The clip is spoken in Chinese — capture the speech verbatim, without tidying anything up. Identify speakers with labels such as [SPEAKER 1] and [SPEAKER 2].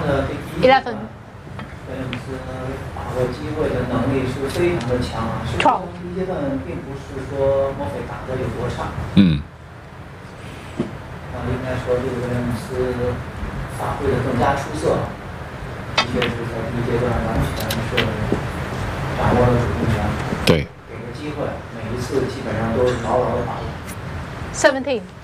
[SPEAKER 1] 的这第一段，威廉姆斯把握机会的能力是非常的强啊。实际上第一阶段并不是说墨菲打的有多差。
[SPEAKER 2] 嗯。
[SPEAKER 1] 啊，应该说这个威廉姆斯发挥的更加出色，的确是在第一阶段完全是掌握了主动权。
[SPEAKER 2] 对。
[SPEAKER 1] 给个机会，每一次基本上都是牢牢的把握。
[SPEAKER 3] Seventeen.